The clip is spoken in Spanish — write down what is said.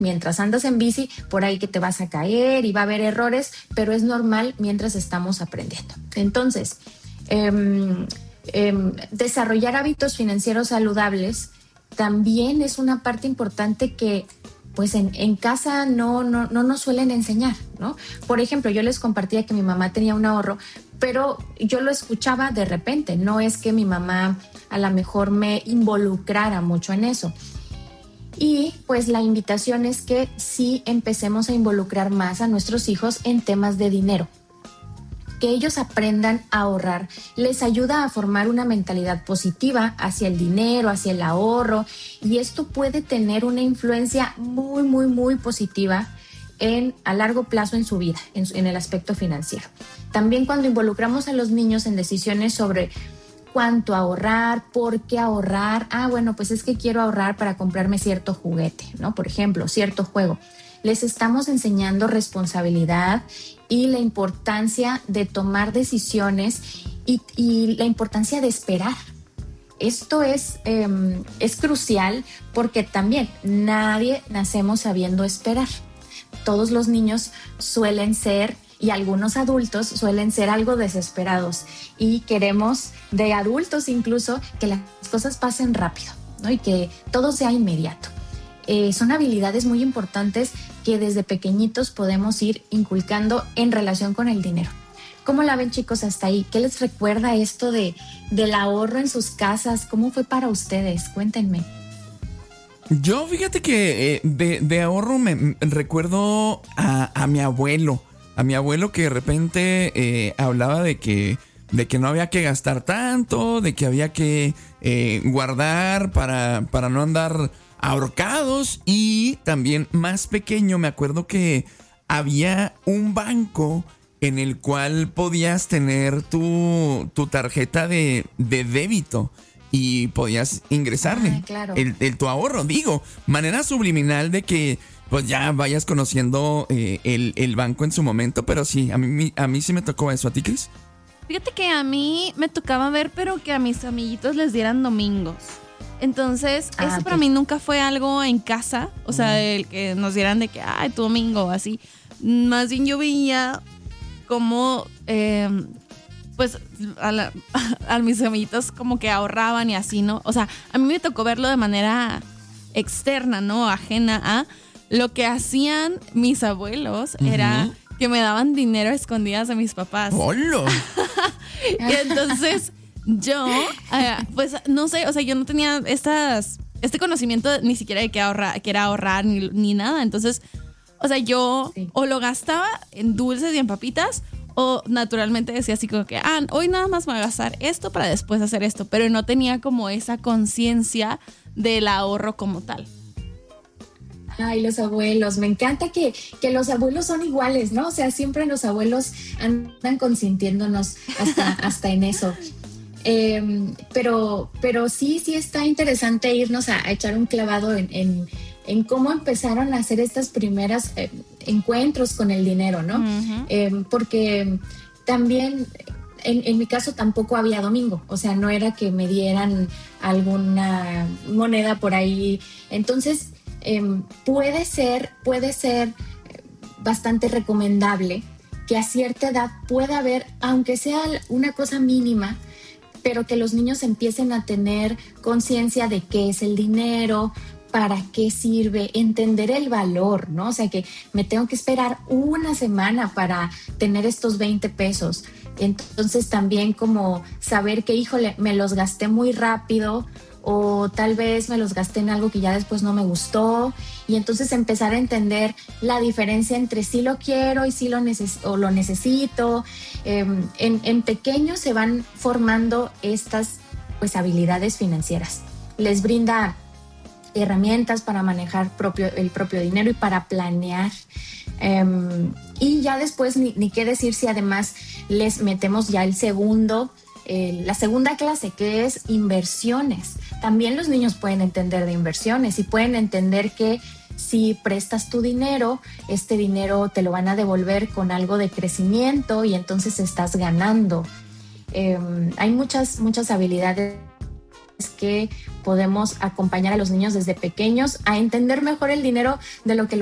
Mientras andas en bici, por ahí que te vas a caer y va a haber errores, pero es normal mientras estamos aprendiendo. Entonces, desarrollar hábitos financieros saludables también es una parte importante que pues en casa no nos suelen enseñar, ¿no? Por ejemplo, yo les compartía que mi mamá tenía un ahorro, pero yo lo escuchaba de repente, no es que mi mamá a lo mejor me involucrara mucho en eso. Y pues la invitación es que sí empecemos a involucrar más a nuestros hijos en temas de dinero. Que ellos aprendan a ahorrar les ayuda a formar una mentalidad positiva hacia el dinero, hacia el ahorro, y esto puede tener una influencia muy, muy, muy positiva a largo plazo en su vida, en el aspecto financiero. También cuando involucramos a los niños en decisiones sobre cuánto ahorrar, por qué ahorrar, bueno, pues es que quiero ahorrar para comprarme cierto juguete, ¿no? Por ejemplo, cierto juego. Les estamos enseñando responsabilidad y la importancia de tomar decisiones y la importancia de esperar. Esto es crucial porque también nadie nacemos sabiendo esperar. Todos los niños suelen ser, y algunos adultos suelen ser algo desesperados y queremos de adultos incluso que las cosas pasen rápido, ¿no? Y que todo sea inmediato. Son habilidades muy importantes que desde pequeñitos podemos ir inculcando en relación con el dinero. ¿Cómo la ven, chicos, hasta ahí? ¿Qué les recuerda esto del ahorro en sus casas? ¿Cómo fue para ustedes? Cuéntenme. Yo, fíjate que de ahorro me recuerdo a mi abuelo. A mi abuelo que de repente hablaba de que no había que gastar tanto, de que había que guardar para no andar ahorcados. Y también más pequeño me acuerdo que había un banco en el cual podías tener tu tarjeta de débito y podías ingresarle claro. tu ahorro, digo, manera subliminal de que pues ya vayas conociendo el banco en su momento. Pero sí, a mí sí me tocó eso. ¿A ti, Cris? Fíjate que a mí me tocaba ver, pero que a mis amiguitos les dieran domingos. Entonces, eso para mí nunca fue algo en casa. O sea, el que nos dieran de que, tu domingo, así. Más bien yo veía como, pues, a mis amiguitos como que ahorraban y así, ¿no? O sea, a mí me tocó verlo de manera externa, ¿no? Ajena a lo que hacían mis abuelos. Era que me daban dinero a escondidas a mis papás. ¡Hola! Y entonces yo, pues no sé, o sea, yo no tenía este conocimiento ni siquiera de que era ahorrar ni nada. Entonces, o sea, yo o lo gastaba en dulces y en papitas, o naturalmente decía así como que, hoy nada más me voy a gastar esto para después hacer esto. Pero no tenía como esa conciencia del ahorro como tal. Ay, los abuelos, me encanta que los abuelos son iguales, ¿no? O sea, siempre los abuelos andan consintiéndonos hasta en eso. Pero sí está interesante irnos a echar un clavado en cómo empezaron a hacer estas primeras encuentros con el dinero, ¿no? Porque también en mi caso tampoco había domingo, o sea, no era que me dieran alguna moneda por ahí. Entonces, puede ser bastante recomendable que a cierta edad pueda haber, aunque sea una cosa mínima, pero que los niños empiecen a tener conciencia de qué es el dinero, para qué sirve, entender el valor, ¿no? O sea, que me tengo que esperar una semana para tener estos 20 pesos. Entonces también como saber que, híjole, me los gasté muy rápido, o tal vez me los gasté en algo que ya después no me gustó, y entonces empezar a entender la diferencia entre si lo quiero y si lo necesito. En pequeños se van formando estas pues habilidades financieras. Les brinda herramientas para manejar el propio dinero y para planear. Y ya después ni qué decir si además les metemos ya la segunda clase, que es inversiones. También los niños pueden entender de inversiones y pueden entender que si prestas tu dinero, este dinero te lo van a devolver con algo de crecimiento y entonces estás ganando. Hay muchas habilidades que podemos acompañar a los niños desde pequeños a entender mejor el dinero de lo que